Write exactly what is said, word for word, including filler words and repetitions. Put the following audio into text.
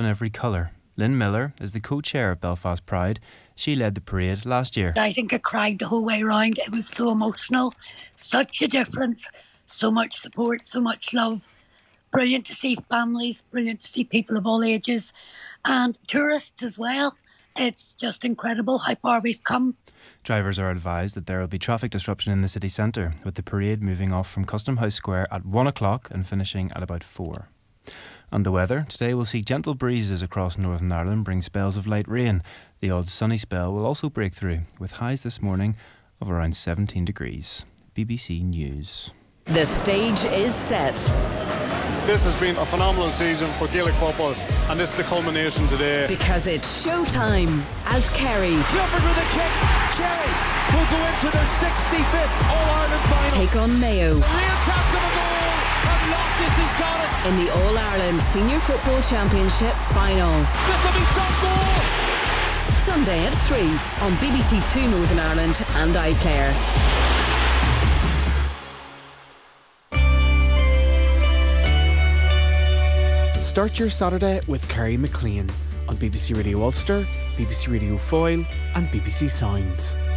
in every colour. Lynn Miller is the co-chair of Belfast Pride. She led the parade last year. I think I cried the whole way round. It was so emotional. Such a difference. So much support, so much love. Brilliant to see families, brilliant to see people of all ages and tourists as well. It's just incredible how far we've come. Drivers are advised that there will be traffic disruption in the city centre, with the parade moving off from Custom House Square at one o'clock and finishing at about four. And the weather. Today we'll see gentle breezes across Northern Ireland bring spells of light rain. The odd sunny spell will also break through, with highs this morning of around seventeen degrees. B B C News. The stage is set. This has been a phenomenal season for Gaelic football, and this is the culmination today. Because it's showtime as Kerry Clifford with a kick. Kerry will go into their sixty-fifth All-Ireland final. take on Mayo. Real chance of a goal, and Loftus has got it. In the All-Ireland Senior Football Championship final. This will be some goal. Sunday at three on B B C Two Northern Ireland and iPlayer. Start your Saturday with Kerry McLean on B B C Radio Ulster, B B C Radio Foyle and B B C Sounds.